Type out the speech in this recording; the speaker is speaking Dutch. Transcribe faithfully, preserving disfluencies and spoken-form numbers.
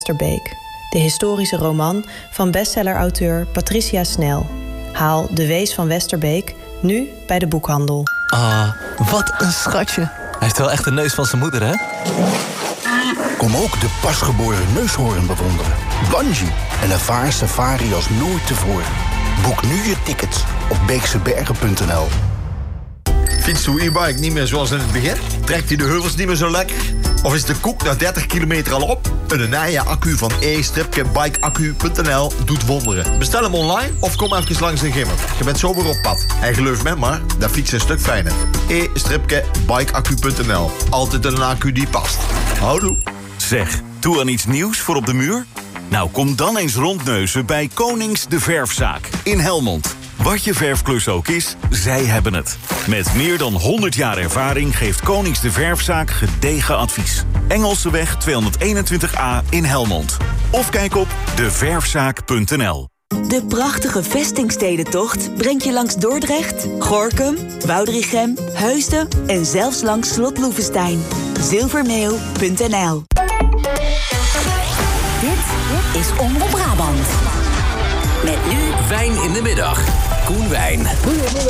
Westerbeek. De historische roman van bestsellerauteur Patricia Snel. Haal De Wees van Westerbeek nu bij de boekhandel. Ah, wat een schatje. Hij heeft wel echt de neus van zijn moeder, hè? Kom ook de pasgeboren neushoorn bewonderen. Bungee en ervaar safari als nooit tevoren. Boek nu je tickets op beeksebergen punt n l. Fietst uw e-bike niet meer zoals in het begin? Trekt hij de heuvels niet meer zo lekker? Of is de koek na dertig kilometer al op? Een Enea accu van e bike accu punt n l doet wonderen. Bestel hem online of kom even langs de Gimmer. Je bent zo weer op pad. En geloof me maar, dat fietsen een stuk fijner. e bike accu punt n l. Altijd een accu die past. Houdoe. Zeg, toe aan iets nieuws voor op de muur? Nou, kom dan eens rondneuzen bij Konings de Verfzaak in Helmond. Wat je verfklus ook is, zij hebben het. Met meer dan honderd jaar ervaring geeft Konings de Verfzaak gedegen advies. Engelseweg tweehonderdeenentwintig A in Helmond. Of kijk op de verfzaak punt n l. De prachtige vestingstedentocht brengt je langs Dordrecht, Gorinchem, Woudrichem, Heusden en zelfs langs Slot Loevestein. zilvermeeuw punt n l. Dit is Omroep Brabant. Met nu Wijn in de middag. Koen Wijn. Goedemiddag.